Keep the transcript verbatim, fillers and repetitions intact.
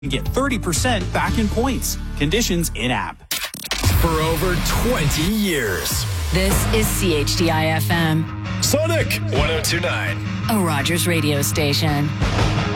Get thirty percent back in points. Conditions in-app. For over twenty years. This is C H D I F M. Sonic one oh two point nine. A Rogers radio station.